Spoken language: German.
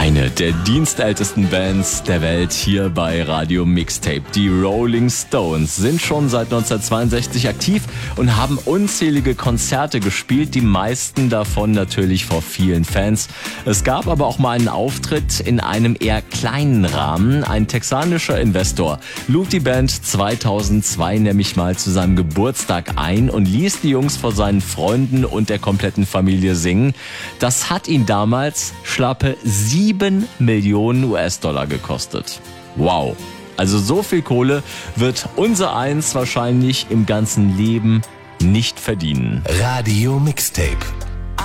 Eine der dienstältesten Bands der Welt hier bei Radio Mixtape. Die Rolling Stones sind schon seit 1962 aktiv und haben unzählige Konzerte gespielt, die meisten davon natürlich vor vielen Fans. Es gab aber auch mal einen Auftritt in einem eher kleinen Rahmen. Ein texanischer Investor lud die Band 2002 nämlich mal zu seinem Geburtstag ein und ließ die Jungs vor seinen Freunden und der kompletten Familie singen. Das hat ihn damals schlappe 7 Millionen US-Dollar gekostet. Wow. Also so viel Kohle wird unser Eins wahrscheinlich im ganzen Leben nicht verdienen. Radio Mixtape.